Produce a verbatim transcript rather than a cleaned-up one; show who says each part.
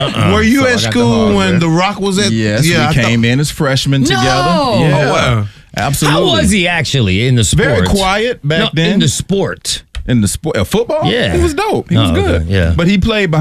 Speaker 1: Uh-uh.
Speaker 2: Were you
Speaker 3: So I
Speaker 2: at
Speaker 3: got the
Speaker 2: school when
Speaker 3: hardware.
Speaker 2: The Rock was at?
Speaker 3: Yes,
Speaker 2: yeah,
Speaker 3: we
Speaker 2: I
Speaker 3: came in as freshmen together. Yeah,
Speaker 2: Oh, wow.
Speaker 3: absolutely.
Speaker 1: How was he actually in the sport?
Speaker 3: Very quiet back
Speaker 1: no,
Speaker 3: then.
Speaker 1: In the sport.
Speaker 3: In the sport, uh, football.
Speaker 1: Yeah.
Speaker 3: he was dope. He
Speaker 1: Oh,
Speaker 3: was good.
Speaker 1: okay, yeah.
Speaker 3: but he played behind.